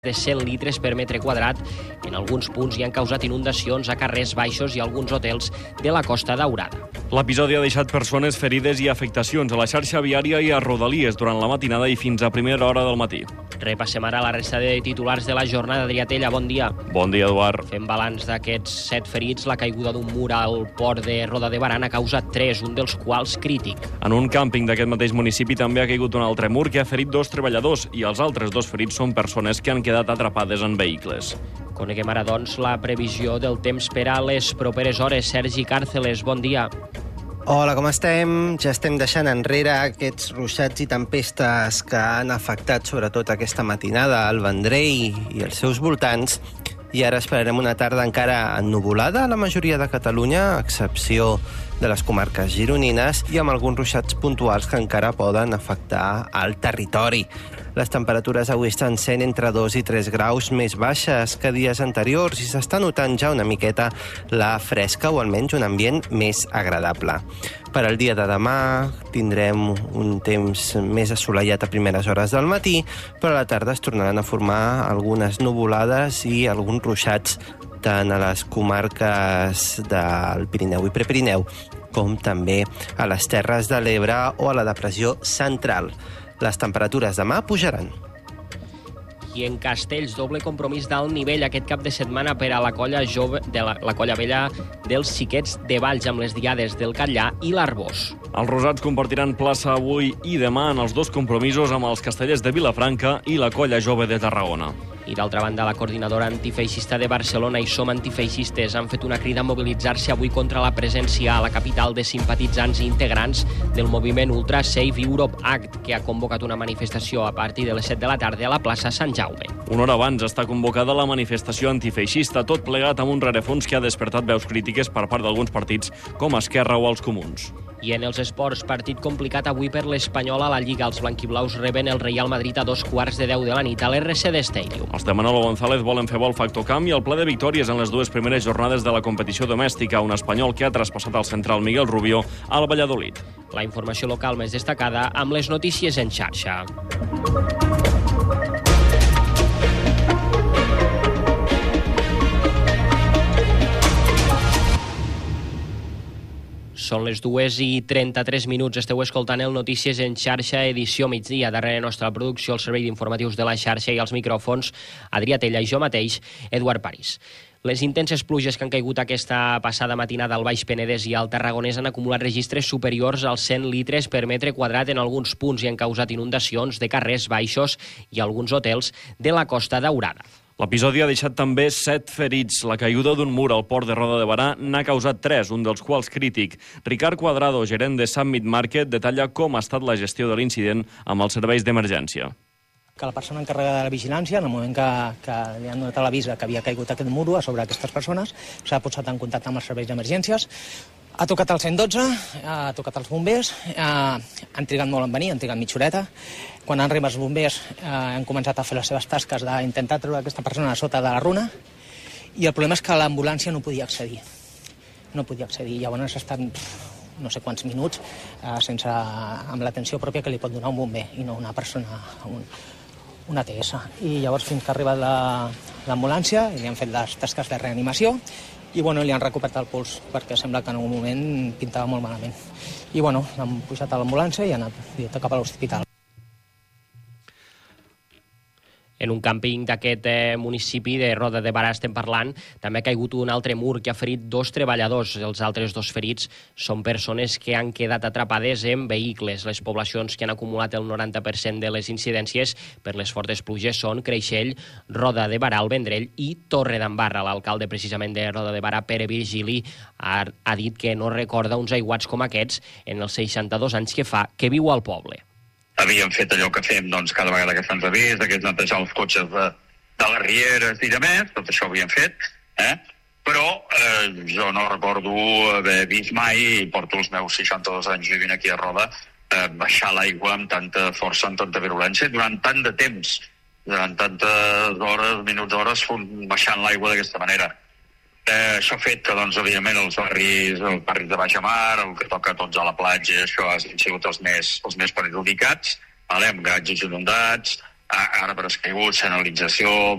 de 100 litres per metre quadrat en alguns punts i han causat inundacions a carrers baixos i alguns hotels de la Costa Daurada. L'episodi ha deixat persones ferides i afectacions a la xarxa viària i a Rodalies durant la matinada i fins a primera hora del matí. Repassem ara la resta de titulars de la jornada. Adrià Tella, bon dia. Bon dia, Eduard. Fem balanç d'aquests 7 ferits. La caiguda d'un mur al port de Roda de Barà ha causat 3, un dels quals crític. En un càmping d'aquest mateix municipi també ha caigut un altre mur que ha ferit 2 treballadors i els altres 2 ferits són persones que han quedat atrapades en vehicles. Coneguem ara, doncs, la previsió del temps per a les properes hores. Sergi Càrceles, bon dia. Hola, com estem? Ja estem deixant enrere aquests ruixats i tempestes que han afectat sobretot aquesta matinada al Vendrell i els seus voltants, i ara esperarem una tarda encara ennuvolada a la majoria de Catalunya, a excepció de les comarques gironines, i amb alguns ruixats puntuals que encara poden afectar el territori. Les temperatures avui estan sent entre 2 i 3 graus més baixes que dies anteriors i s'està notant ja una miqueta la fresca o almenys un ambient més agradable. Per al dia de demà tindrem un temps més assolellat a primeres hores del matí, però a la tarda es tornaran a formar algunes nuvolades i alguns ruixats tant a les comarques del Pirineu i Prepirineu com també a les Terres de l'Ebre o a la depressió central. Les temperatures demà pujaran. I en Castells, doble compromís d'alt nivell aquest cap de setmana per a la colla jove de la colla vella dels Xiquets de Valls amb les diades del Catllà i l'Arbós. Els rosats compartiran plaça avui i demà en els 2 compromisos amb els castellers de Vilafranca i la colla jove de Tarragona. I d'altra banda, la coordinadora antifeixista de Barcelona i Som Antifeixistes han fet una crida a mobilitzar-se avui contra la presència a la capital de simpatitzants i integrants del moviment Ultra Save Europe Act, que ha convocat una manifestació a partir de les 7 de la tarda a la plaça Sant Jaume. Una hora abans està convocada la manifestació antifeixista, tot plegat amb un rerefons que ha despertat veus crítiques per part d'alguns partits com Esquerra o els Comuns. I en els esports, partit complicat avui per l'Espanyol a la Lliga. Els blanquiblaus reben el Real Madrid a 2:15 de la nit a l'RCD Stadium. Els de Manolo González volen fer bo al factor camp i el ple de victòries en les 2 primeres jornades de la competició domèstica, un espanyol que ha traspassat al central Miguel Rubio al Valladolid. La informació local més destacada amb les notícies en xarxa. Són les 2:33. Esteu escoltant el Notícies en xarxa, edició migdia. Darrere nostra producció, el servei d'informatius de la xarxa i els micròfons, Adrià Tella i jo mateix, Eduard París. Les intenses pluges que han caigut aquesta passada matinada al Baix Penedès i al Tarragonès han acumulat registres superiors als 100 litres per metre quadrat en alguns punts i han causat inundacions de carrers baixos i alguns hotels de la Costa Daurada. L'episodi ha deixat també 7 ferits. La caiguda d'un mur al port de Roda de Barà n'ha causat 3, un dels quals crític. Ricard Cuadrado, gerent de Summit Market, detalla com ha estat la gestió de l'incident amb els serveis d'emergència. Que la persona encarregada de la vigilància, en el moment que li han donat l'avís que havia caigut aquest muro a sobre aquestes persones, s'ha posat en contacte amb els serveis d'emergències, ha tocat el 112, ha tocat els bombers, han trigat molt en venir, han trigat mitja horeta. Quan han arribat els bombers han començat a fer les seves tasques d'intentar treure aquesta persona a sota de la runa, i el problema és que l'ambulància no podia accedir. No podia accedir. Llavors estan no sé quants minuts amb l'atenció pròpia que li pot donar un bomber i no una persona, un ATS. I llavors fins que ha arribat l'ambulància i li han fet les tasques de reanimació i li han recuperat el puls perquè sembla que en un moment pintava molt malament. I l'han pujat a l'ambulància i ha anat directe cap a l'hospital. En un càmping d'aquest municipi de Roda de Barà estem parlant, també ha caigut un altre mur que ha ferit 2 treballadors. Els altres 2 ferits són persones que han quedat atrapades en vehicles. Les poblacions que han acumulat el 90% de les incidències per les fortes pluges són Creixell, Roda de Barà, el Vendrell i Torredembarra. L'alcalde precisament de Roda de Barà, Pere Virgili, ha dit que no recorda uns aiguats com aquests en els 62 anys que fa que viu al poble. Havíem fet allò que fem cada vegada que se'ns avís, que és netejar els cotxes de les rieres i de més, tot això ho havíem fet, però jo no recordo haver vist mai, i porto els meus 62 anys vivint aquí a Roda, baixar l'aigua amb tanta força, amb tanta virulència, durant tant de temps, durant tantes hores, minuts, hores, baixant l'aigua d'aquesta manera. Això ha fet que, evidentment, els barris de Baixamar, el que toca tots a la platja, això han sigut els més perjudicats, amb garatges inundats, arbres caiguts, senyalització,